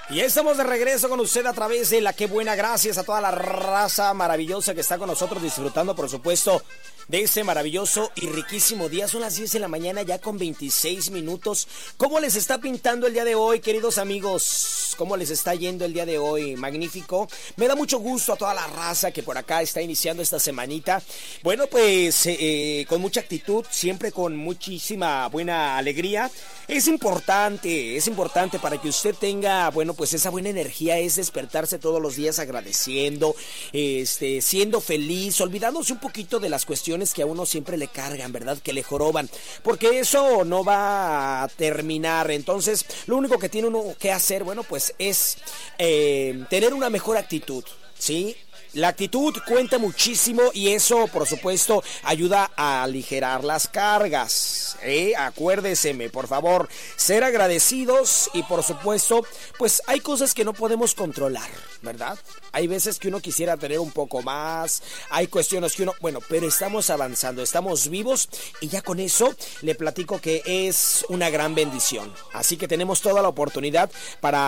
Y ya estamos de regreso con usted a través de La Qué Buena. Gracias a toda la raza maravillosa que está con nosotros disfrutando, por supuesto, de este maravilloso y riquísimo día. Son las 10 de la mañana ya con 26 minutos. ¿Cómo les está pintando el día de hoy, queridos amigos? ¿Cómo les está yendo el día de hoy? Magnífico. Me da mucho gusto a toda la raza que por acá está iniciando esta semanita. Bueno, pues con mucha actitud, siempre con muchísima buena alegría. Es importante para que usted tenga, bueno, pues esa buena energía, es despertarse todos los días agradeciendo, siendo feliz, olvidándose un poquito de las cuestiones que a uno siempre le cargan, ¿verdad? Que le joroban, porque eso no va a terminar. Entonces, lo único que tiene uno que hacer, bueno, pues es tener una mejor actitud, ¿sí? La actitud cuenta muchísimo y eso, por supuesto, ayuda a aligerar las cargas. Acuérdeseme, por favor, ser agradecidos y, por supuesto, pues hay cosas que no podemos controlar, ¿verdad? Hay veces que uno quisiera tener un poco más, hay cuestiones que uno... Bueno, pero estamos avanzando, estamos vivos y ya con eso le platico que es una gran bendición. Así que tenemos toda la oportunidad para